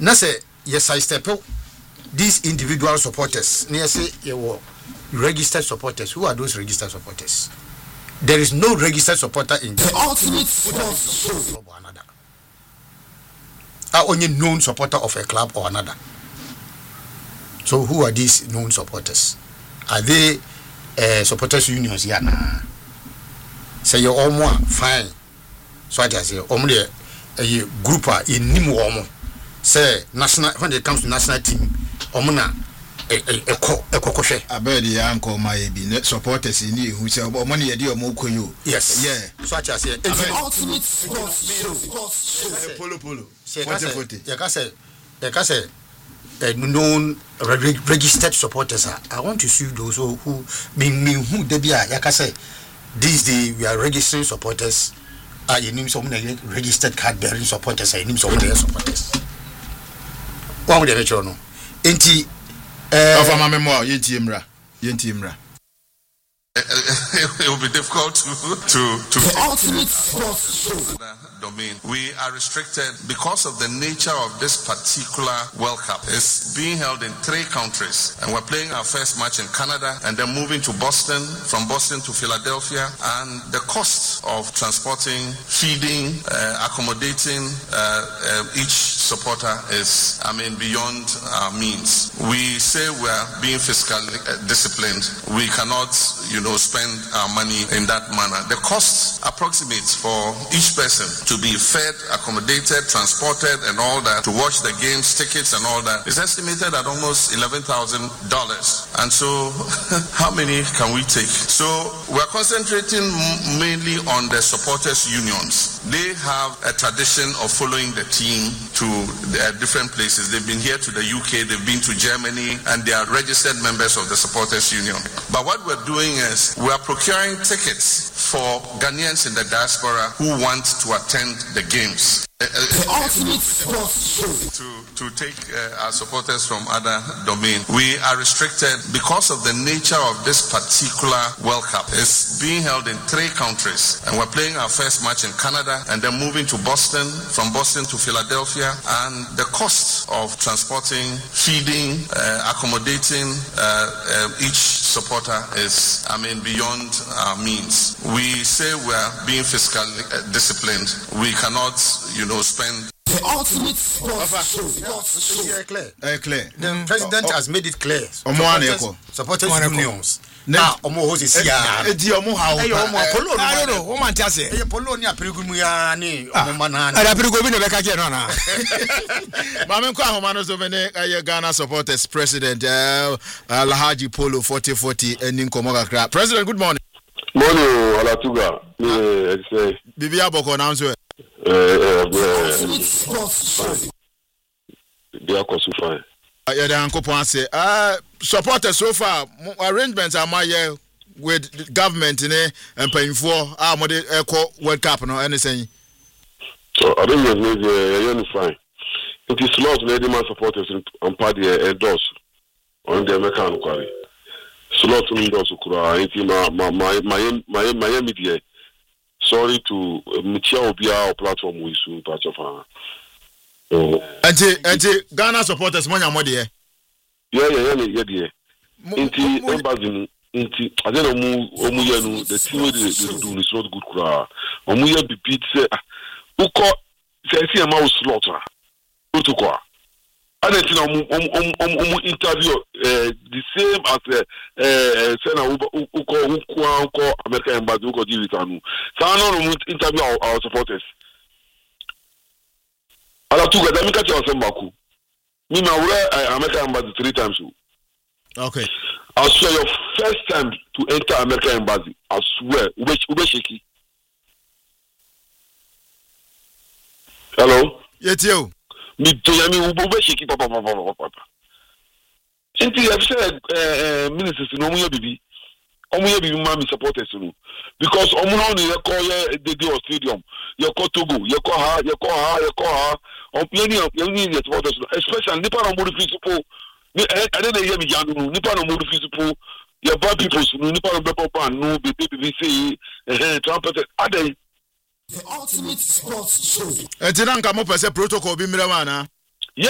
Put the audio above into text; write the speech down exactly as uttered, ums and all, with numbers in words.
na say yes I step these individual supporters near say you registered supporters. Who are those registered supporters? There is no registered supporter in the ultimate sports club or another. Are only known supporter of a club or another. So who are these known supporters? Are they uh, supporters unions? Yeah, nah. Say you're all more fine. So I just say only a group in Nimu. Say national when it comes to national team, omuna a a a kokoshe. I bet the uncle my be supporters in you who say money a deal more you. Yes, yeah. So I just say ultimate sports show. Polo polo. Forty forty. You can say, you can say, known registered supporters. I want to see those who who mean me who they be. You can say, these the we are registering supporters. Are you name some registered card bearing supporters? I name some other supporters. What would you know? Enti, eh, of my memoir, Yenti Imra, Yenti Imra. It will be difficult to to to the ultimate sports show domain. We are restricted because of the nature of this particular World Cup. It's being held in three countries, and we're playing our first match in Canada, and then moving to Boston, from Boston to Philadelphia, and the cost of transporting, feeding, uh, accommodating uh, uh, each supporter is, I mean, beyond our means. We say we're being fiscally disciplined. We cannot, you know, spend our money in that manner. The cost approximates for each person to be fed, accommodated, transported, and all that, to watch the games, tickets, and all that is estimated at almost eleven thousand dollars. And so, how many can we take? So, we're concentrating mainly on the supporters' unions. They have a tradition of following the team to uh, different places. They've been here to the U K, they've been to Germany, and they are registered members of the supporters' union. But what we're doing is we are procuring tickets for Ghanaians in the diaspora who want to attend the games. The ultimate sports show. To, to take uh, our supporters from other domain. We are restricted because of the nature of this particular World Cup. It's being held in three countries, and we're playing our first match in Canada, and then moving to Boston, from Boston to Philadelphia, and the cost of transporting, feeding, uh, accommodating uh, uh, each supporter is, I mean, beyond our means. We say we're being fiscally uh, disciplined. We cannot, you know, spend. The ultimate sports show. It's clear. Eh, clear. The president oh, has made it clear. Supporters, supporters unions. Now, omo hosi siya. Eh, di omo how? Eh, omo polo. I don't know. Omo antiase. Eh, polo ni apirigumu ya ni omo manana. Ada apirigumu ni beka ke no na. Mame ko ahoma no so mene aye Ghana supporters president uh, Alhaji Polo forty forty enin komo kakra. President, good morning. Morning, Alatuga. Eh, say. Bibi aboko na nso. Eh, eh, they are also fine. Yeah, the uncle say, uh, supporters so far, arrangements are my uh, with government in and paying for our model echo World Cup, no anything. So, arrangements are fine. It is lost lady man supporters and party endorse on the American quarry. Slot endorse Kura, my my my my my media. Sorry to Michia Obia platform we soon patch of her. And Ghana supporters money money. Yeah, yeah, yeah, yeah, yeah. Inti embassy inti I don't know Omuyanu the team they do is not good kura. Omuya be beat say uko say see am slaughter. Utukwa. And then um um um um interview uh, the same as uh uh Sena uko uko uko American embassy uko deal with anu. So I no interview our, our supporters. Ala tu ga damika cha wasembaku. Me na we American embassy three times. Okay. I swear your first time to enter American embassy. I swear ube ube sheki. Hello. Yes you. Me to yami ube sheki papa papa papa. Inti have said eh ministers no mu bibi. Omu ye bibi ma me supporters no. Because omu no ni call the the stadium. You call Togo, you call ha, you call ha, you call ha. On any of any supporters, especially nipa no more physical. I don't hear me yanu. Nipa no more physical. Your bad people, nipa no bepo pan no be be say eh trumpet. Ade. The ultimate sports show. E ti na nka mo pese protocol bi mire wana.